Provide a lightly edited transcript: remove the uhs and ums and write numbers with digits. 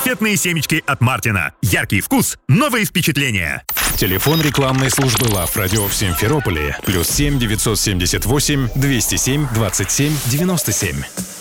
Конфетные семечки от Мартина. Яркий вкус, новые впечатления. Телефон рекламной службы Лав Радио в Симферополе. +7 978 207 27 97.